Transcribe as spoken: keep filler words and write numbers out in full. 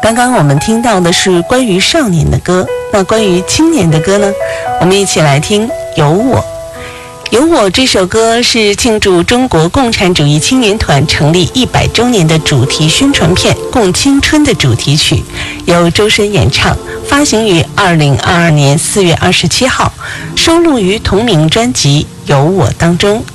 刚刚我们听到的是关于少年的歌，那关于青年的歌呢？我们一起来听《有我》。《有我》这首歌是庆祝中国共产主义青年团成立一百周年的主题宣传片《共青春》的主题曲，由周深演唱，发行于二零二二年四月二十七号，收录于同名专辑《有我》当中。